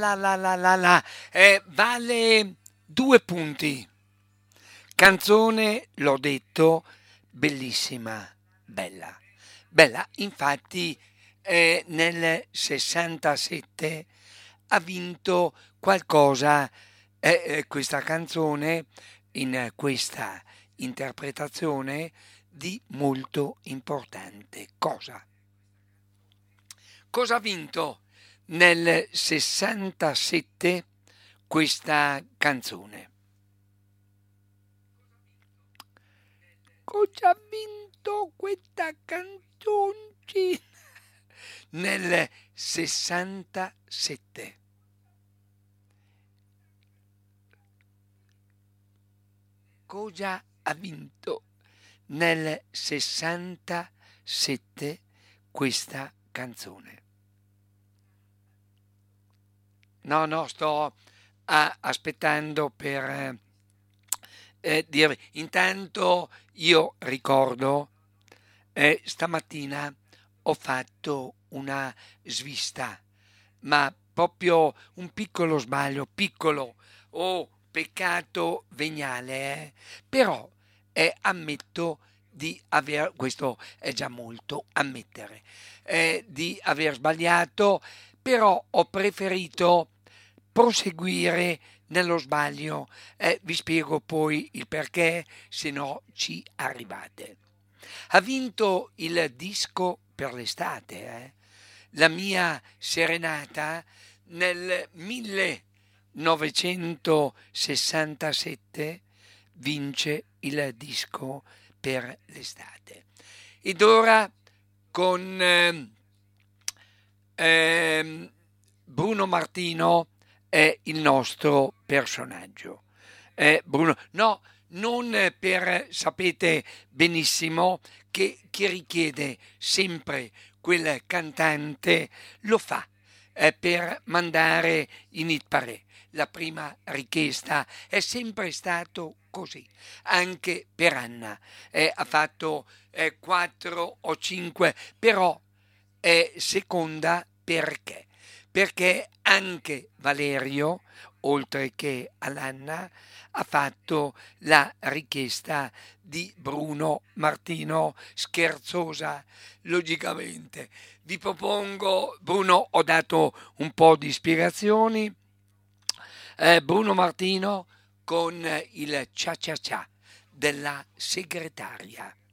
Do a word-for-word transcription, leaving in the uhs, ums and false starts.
La la la la la, eh, vale due punti. Canzone, l'ho detto, bellissima, bella. Bella, infatti eh, nel sessantasette ha vinto qualcosa eh, eh, questa canzone in questa interpretazione di molto importante. Cosa? Cosa ha vinto nel sessantasette questa canzone? Cosa ha vinto questa canzoncina nel sessantasette? Cosa ha vinto nel sessantasette questa canzone? No, no, sto ah, aspettando per eh, eh, dirvi. Intanto io ricordo, eh, stamattina ho fatto una svista, ma proprio un piccolo sbaglio, piccolo, oh, peccato veniale, eh? Però eh, ammetto di aver, questo è già molto ammettere, eh, di aver sbagliato, però ho preferito proseguire nello sbaglio. Eh, vi spiego poi il perché, se no ci arrivate. Ha vinto il disco per l'estate, eh? La mia serenata nel millenovecentosessantasette vince il disco per l'estate. Ed ora con eh, ehm, Bruno Martino è il nostro personaggio. Eh, Bruno, no, non per, sapete benissimo che chi richiede sempre quel cantante lo fa eh, per mandare in hit parade. La prima richiesta è sempre stato così, anche per Anna. Eh, ha fatto eh, quattro o cinque, però è seconda perché? Perché anche Valerio, oltre che all'Anna, ha fatto la richiesta di Bruno Martino, scherzosa, logicamente. Vi propongo, Bruno, ho dato un po' di spiegazioni, eh, Bruno Martino con il cia cia cia della segretaria.